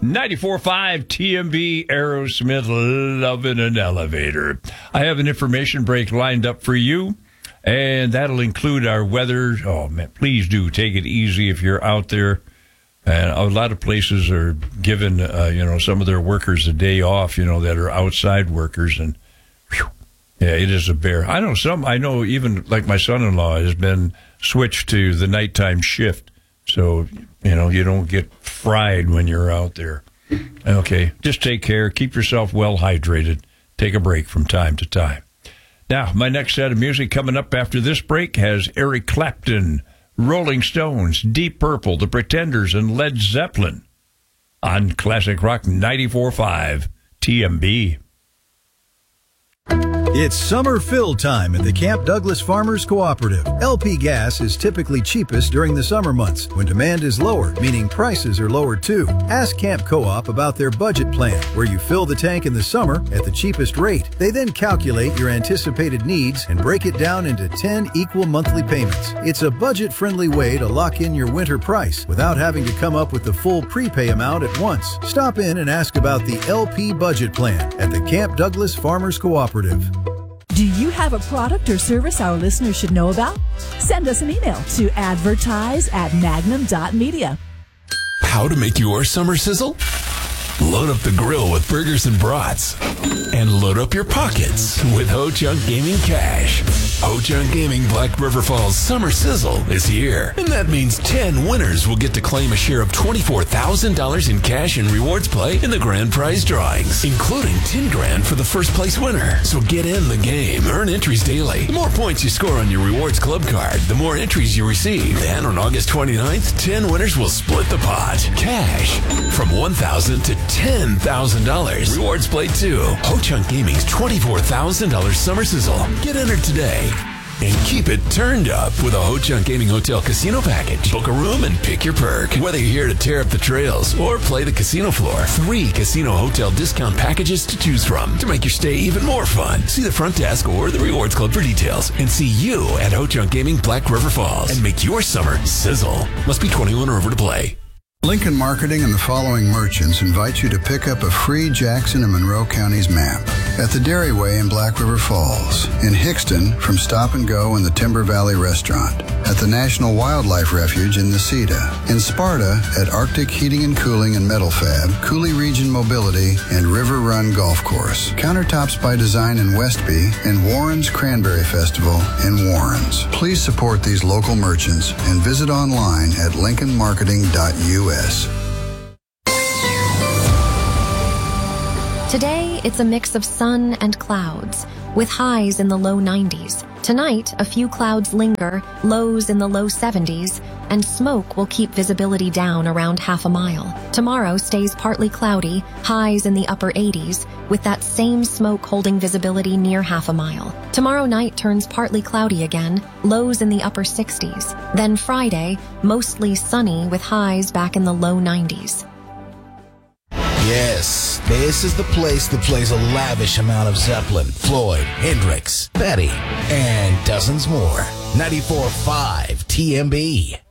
94.5 TMB Aerosmith, Love in an Elevator. I have an information break lined up for you, and that'll include our weather. Oh, man, please do take it easy if you're out there. And a lot of places are giving, some of their workers a day off, that are outside workers. And, whew, yeah, it is a bear. I know even like my son-in-law has been switched to the nighttime shift. So, you don't get fried when you're out there. Okay, just take care. Keep yourself well hydrated. Take a break from time to time. Now, my next set of music coming up after this break has Eric Clapton, Rolling Stones, Deep Purple, The Pretenders, and Led Zeppelin on Classic Rock 94.5 TMB. It's summer fill time at the Camp Douglas Farmers Cooperative. LP gas is typically cheapest during the summer months when demand is lower, meaning prices are lower too. Ask Camp Co-op about their budget plan, where you fill the tank in the summer at the cheapest rate. They then calculate your anticipated needs and break it down into 10 equal monthly payments. It's a budget-friendly way to lock in your winter price without having to come up with the full prepay amount at once. Stop in and ask about the LP budget plan at the Camp Douglas Farmers Cooperative. Do you have a product or service our listeners should know about? Send us an email to advertise@magnum.media. How to make your summer sizzle? Load up the grill with burgers and brats. And load up your pockets with Ho Chunk Gaming Cash. Ho Chunk Gaming Black River Falls Summer Sizzle is here. And that means 10 winners will get to claim a share of $24,000 in cash and rewards play in the grand prize drawings, including 10 grand for the first place winner. So get in the game. Earn entries daily. The more points you score on your rewards club card, the more entries you receive. And on August 29th, 10 winners will split the pot. Cash from $1,000 to $10,000. Rewards play too. Ho Chunk Gaming's $24,000 Summer Sizzle. Get entered today. And keep it turned up with a Ho Chunk Gaming Hotel Casino Package. Book a room and pick your perk. Whether you're here to tear up the trails or play the casino floor, 3 casino hotel discount packages to choose from to make your stay even more fun. See the front desk or the Rewards Club for details. And see you at Ho Chunk Gaming Black River Falls. And make your summer sizzle. Must be 21 or over to play. Lincoln Marketing and the following merchants invite you to pick up a free Jackson and Monroe Counties map at the Dairyway in Black River Falls, in Hickston from Stop and Go and the Timber Valley Restaurant, at the National Wildlife Refuge in Necedah, in Sparta at Arctic Heating and Cooling and Metal Fab, Cooley Region Mobility, and River Run Golf Course, Countertops by Design in Westby, and Warren's Cranberry Festival in Warren's. Please support these local merchants and visit online at lincolnmarketing.us. Today, it's a mix of sun and clouds, with highs in the low 90s. Tonight, a few clouds linger, lows in the low 70s, and smoke will keep visibility down around half a mile. Tomorrow stays partly cloudy, highs in the upper 80s, with that same smoke holding visibility near half a mile. Tomorrow night turns partly cloudy again, lows in the upper 60s. Then Friday, mostly sunny with highs back in the low 90s. Yes, this is the place that plays a lavish amount of Zeppelin, Floyd, Hendrix, Betty, and dozens more. 94.5 TMB.